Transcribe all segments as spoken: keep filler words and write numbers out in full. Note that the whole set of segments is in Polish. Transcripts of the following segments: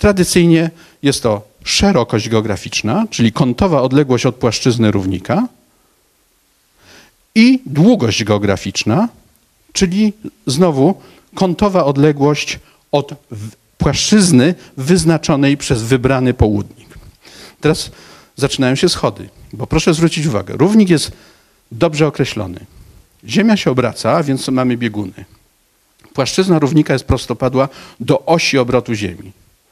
Tradycyjnie jest to szerokość geograficzna, czyli kątowa odległość od płaszczyzny równika i długość geograficzna, czyli znowu kątowa odległość od płaszczyzny wyznaczonej przez wybrany południk. Teraz zaczynają się schody, bo proszę zwrócić uwagę, równik jest dobrze określony. Ziemia się obraca, a więc mamy bieguny. Płaszczyzna równika jest prostopadła do osi obrotu Ziemi.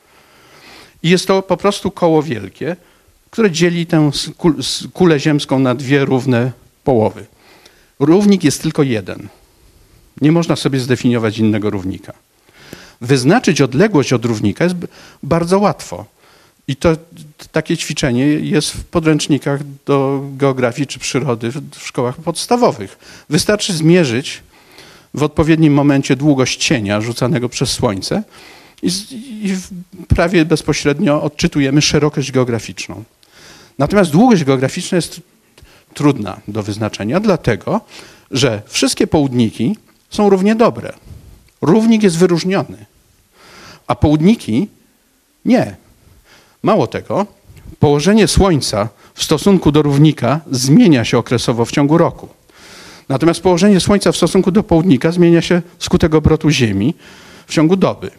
I jest to po prostu koło wielkie, które dzieli tę kulę ziemską na dwie równe połowy. Równik jest tylko jeden. Nie można sobie zdefiniować innego równika. Wyznaczyć odległość od równika jest bardzo łatwo. I to takie ćwiczenie jest w podręcznikach do geografii czy przyrody w szkołach podstawowych. Wystarczy zmierzyć w odpowiednim momencie długość cienia rzucanego przez słońce i, i prawie bezpośrednio odczytujemy szerokość geograficzną. Natomiast długość geograficzna jest trudna do wyznaczenia, dlatego że wszystkie południki są równie dobre. Równik jest wyróżniony, a południki nie. Mało tego, położenie Słońca w stosunku do równika zmienia się okresowo w ciągu roku. Natomiast położenie Słońca w stosunku do południka zmienia się wskutek obrotu Ziemi w ciągu doby.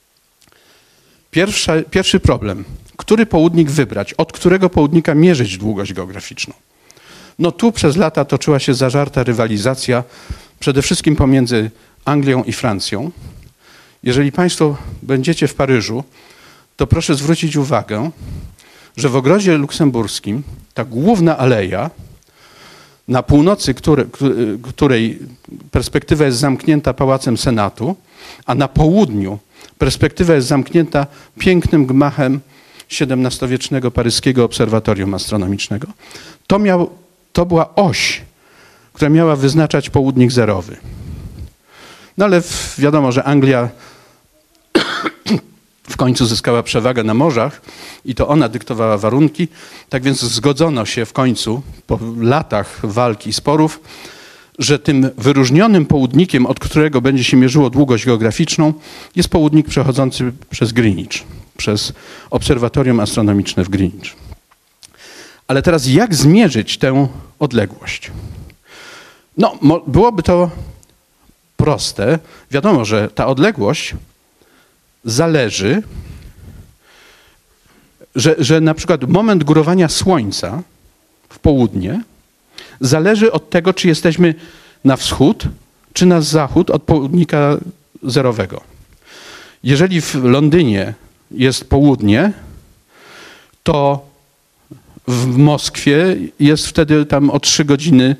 Pierwsza, pierwszy problem. Który południk wybrać? Od którego południka mierzyć długość geograficzną? No tu przez lata toczyła się zażarta rywalizacja przede wszystkim pomiędzy Anglią i Francją. Jeżeli Państwo będziecie w Paryżu, to proszę zwrócić uwagę, że w ogrodzie luksemburskim ta główna aleja, na północy której, której perspektywa jest zamknięta Pałacem Senatu, a na południu perspektywa jest zamknięta pięknym gmachem siedemnastowiecznego paryskiego obserwatorium astronomicznego, to, miał, to była oś, która miała wyznaczać południk zerowy. No ale wiadomo, że Anglia w końcu zyskała przewagę na morzach i to ona dyktowała warunki, tak więc zgodzono się w końcu po latach walki i sporów, że tym wyróżnionym południkiem, od którego będzie się mierzyło długość geograficzną, jest południk przechodzący przez Greenwich, przez obserwatorium astronomiczne w Greenwich. Ale teraz jak zmierzyć tę odległość? No, byłoby to proste. Wiadomo, że ta odległość zależy, że, że na przykład moment górowania Słońca w południe zależy od tego, czy jesteśmy na wschód, czy na zachód od południka zerowego. Jeżeli w Londynie jest południe, to w Moskwie jest wtedy tam o trzy godziny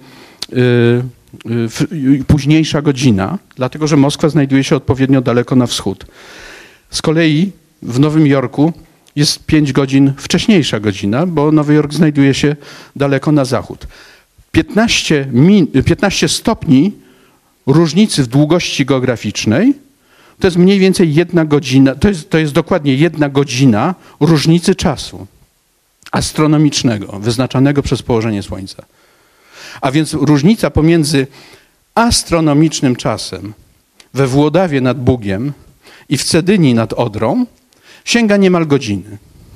yy, późniejsza godzina, dlatego że Moskwa znajduje się odpowiednio daleko na wschód. Z kolei w Nowym Jorku jest pięć godzin wcześniejsza godzina, bo Nowy Jork znajduje się daleko na zachód. piętnaście, min, piętnaście stopni różnicy w długości geograficznej to jest mniej więcej jedna godzina, to jest, to jest dokładnie jedna godzina różnicy czasu astronomicznego wyznaczanego przez położenie Słońca. A więc różnica pomiędzy astronomicznym czasem we Włodawie nad Bugiem i w Cedyni nad Odrą sięga niemal godziny.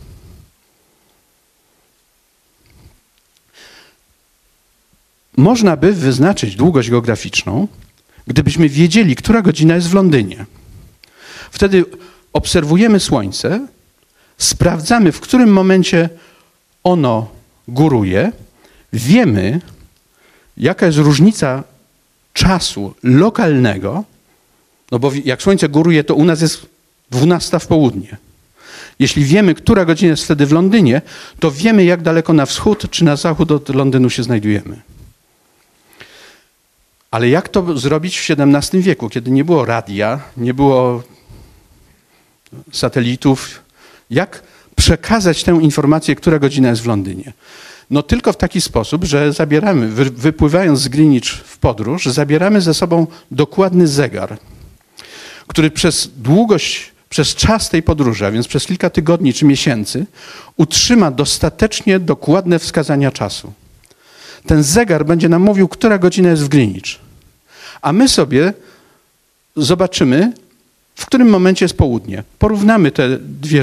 Można by wyznaczyć długość geograficzną, gdybyśmy wiedzieli, która godzina jest w Londynie. Wtedy obserwujemy Słońce, sprawdzamy, w którym momencie ono góruje, wiemy, jaka jest różnica czasu lokalnego, no bo jak Słońce góruje, to u nas jest dwunasta w południe. Jeśli wiemy, która godzina jest wtedy w Londynie, to wiemy, jak daleko na wschód czy na zachód od Londynu się znajdujemy. Ale jak to zrobić w siedemnastym wieku, kiedy nie było radia, nie było satelitów? Jak przekazać tę informację, która godzina jest w Londynie? No tylko w taki sposób, że zabieramy, wypływając z Greenwich w podróż, zabieramy ze sobą dokładny zegar, który przez długość, przez czas tej podróży, a więc przez kilka tygodni czy miesięcy, utrzyma dostatecznie dokładne wskazania czasu. Ten zegar będzie nam mówił, która godzina jest w Greenwich. A my sobie zobaczymy, w którym momencie jest południe. Porównamy te dwie